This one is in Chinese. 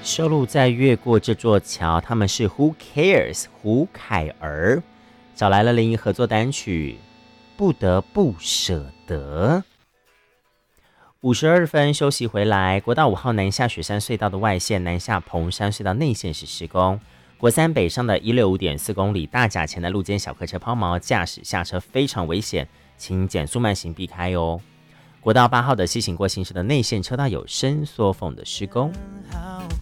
收录在越过这座桥，他们是 Who Cares 胡凯儿，找来了林合作单曲不得不舍得。52分休息回来，国道5号南下雪山隧道的外线，南下彭山隧道内线是施工。国三北上的165.4公里，大甲前的路肩小客车抛锚，驾驶下车非常危险，请减速慢行避开哦。国道8号的西行过新市的内线车道有伸缩缝的施工。